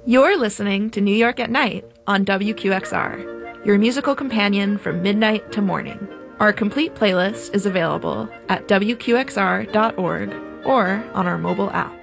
You're listening to New York at Night on WQXR, your musical companion from midnight to morning. Our complete playlist is available at WQXR.org or on our mobile app.